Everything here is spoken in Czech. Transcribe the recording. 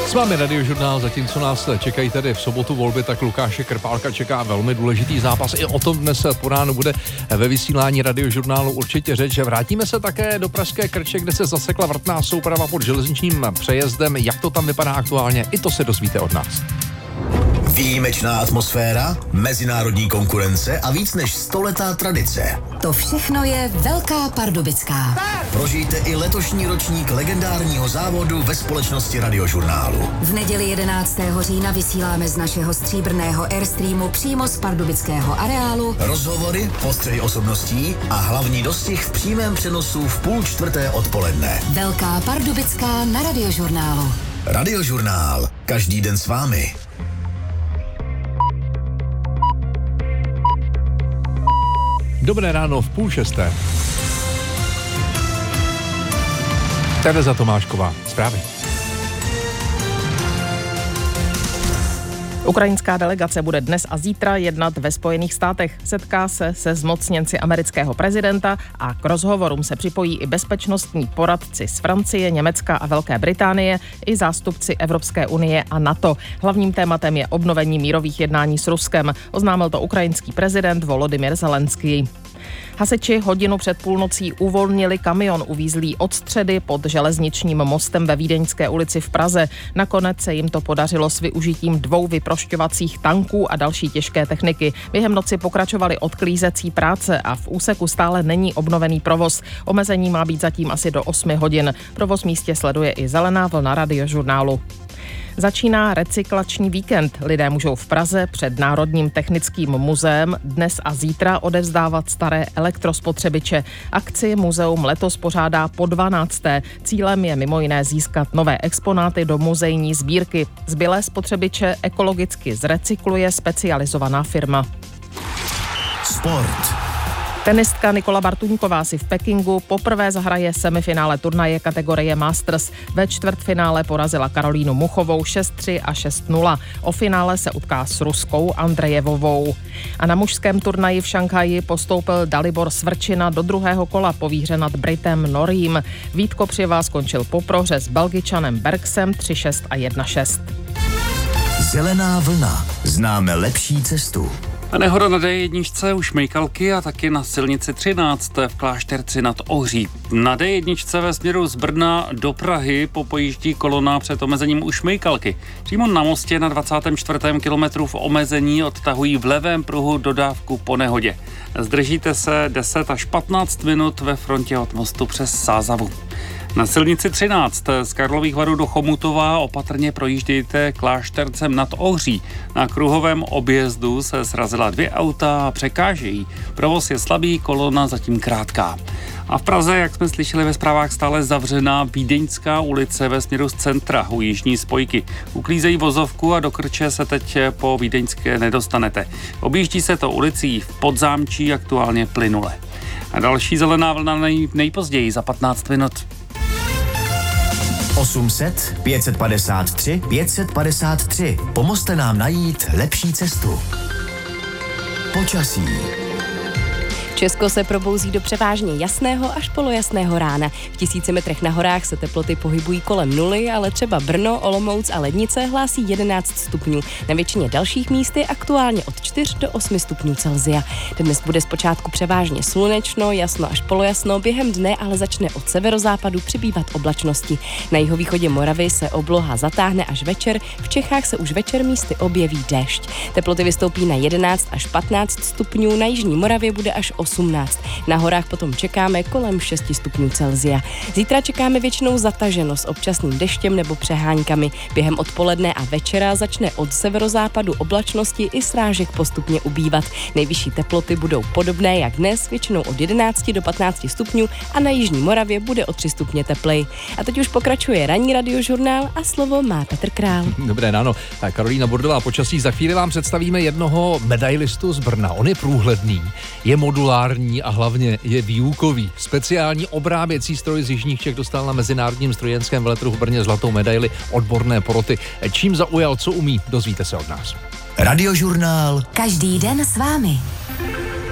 S vámi Radiožurnál, zatímco nás čekají tady v sobotu volby, tak Lukáše Krpálka čeká velmi důležitý zápas. I o tom dnes po ránu bude ve vysílání Radiožurnálu určitě řeč. Vrátíme se také do pražské Krče, kde se zasekla vrtná souprava pod železničním přejezdem. Jak to tam vypadá aktuálně, i to se dozvíte od nás. Výjimečná atmosféra, mezinárodní konkurence a víc než 100letá tradice. To všechno je Velká Pardubická. Prožijte i letošní ročník legendárního závodu ve společnosti Radiožurnálu. V neděli 11. října vysíláme z našeho stříbrného Airstreamu přímo z pardubického areálu. Rozhovory, postřehy osobností a hlavní dostih v přímém přenosu v 3:30 odpoledne. Velká Pardubická na Radiožurnálu. Radiožurnál. Každý den s vámi. Dobré ráno v 5:30. Tereza Tomášková, zprávy. Ukrajinská delegace bude dnes a zítra jednat ve Spojených státech. Setká se zmocněnci amerického prezidenta a k rozhovorům se připojí i bezpečnostní poradci z Francie, Německa a Velké Británie i zástupci Evropské unie a NATO. Hlavním tématem je obnovení mírových jednání s Ruskem, oznámil to ukrajinský prezident Volodymyr Zelenský. Hasiči hodinu před půlnocí uvolnili kamion uvízlý od středy pod železničním mostem ve Vídeňské ulici v Praze. Nakonec se jim to podařilo s využitím 2 vyprošťovacích tanků a další těžké techniky. Během noci pokračovaly odklízecí práce a v úseku stále není obnovený provoz. Omezení má být zatím asi do 8 hodin. Provoz místě sleduje i Zelená vlna Radiožurnálu. Začíná recyklační víkend. Lidé můžou v Praze před Národním technickým muzeem dnes a zítra odevzdávat staré elektrospotřebiče. Akci muzeum letos pořádá po 12. Cílem je mimo jiné získat nové exponáty do muzejní sbírky. Zbylé spotřebiče ekologicky zrecykluje specializovaná firma. Sport. Tenistka Nikola Bartuňková si v Pekingu poprvé zahraje semifinále turnaje kategorie Masters. Ve čtvrtfinále porazila Karolínu Muchovou 6-3 a 6-0. O finále se utká s Ruskou Andrejevovou. A na mužském turnaji v Šanghaji postoupil Dalibor Svrčina do druhého kola po výhře nad Britem Norím. Vít Kopřivá skončil po prohře s Belgičanem Bergsem 3-6 a 1-6. Zelená vlna. Známe lepší cestu. A nehoda na D1 u Šmejkalky a taky na silnici 13 v Klášterci nad Ohří. Na D1 ve směru z Brna do Prahy popojíždí kolona před omezením u Šmejkalky. Přímo na mostě na 24. kilometru v omezení odtahují v levém pruhu dodávku po nehodě. Zdržíte se 10 až 15 minut ve frontě od mostu přes Sázavu. Na silnici 13 z Karlových Varů do Chomutova opatrně projíždějte Kláštercem nad Ohří. Na kruhovém objezdu se srazila 2 auta a překážejí. Provoz je slabý, kolona zatím krátká. A v Praze, jak jsme slyšeli ve zprávách, stále zavřená Vídeňská ulice ve směru z centra u jižní spojky. Uklízejí vozovku a do Krče se teď po Vídeňské nedostanete. Objíždí se to ulicí v Podzámčí aktuálně plynule. A další zelená vlna nejpozději za 15 minut. 800 553 553. Pomozte nám najít lepší cestu. Počasí. Česko se probouzí do převážně jasného až polojasného rána. V 1000 metrech na horách se teploty pohybují kolem 0, ale třeba Brno, Olomouc a Lednice hlásí 11 stupňů. Na většině dalších míst je aktuálně od 4 do 8 stupňů Celsia. Dnes bude zpočátku převážně slunečno, jasno až polojasno, během dne ale začne od severozápadu přibývat oblačnosti. Na jihovýchodě Moravy se obloha zatáhne až večer, v Čechách se už večer místy objeví déšť. Teploty vystoupí na 11 až 15 stupňů, na jižní Moravě bude až 18. Na horách potom čekáme kolem 6 stupňů Celsia. Zítra čekáme většinou zataženo s občasným deštěm nebo přeháňkami. Během odpoledne a večera začne od severozápadu oblačnosti i srážek postupně ubývat. Nejvyšší teploty budou podobné jak dnes, většinou od 11 do 15 stupňů a na jižní Moravě bude o 3 stupně tepleji. A teď už pokračuje ranní Radiožurnál a slovo má Petr Král. Dobré ráno. Karolína Bordová, počasí. Za chvíli vám představíme jednoho medailistu z Brna. On je průhledný, je modulární a hlavně je výukový. Speciální obráběcí stroj z jižních Čech dostal na mezinárodním strojenském veletrhu v Brně zlatou medaili odborné poroty. Čím zaujal, co umí, dozvíte se od nás. Radiožurnál. Každý den s vámi.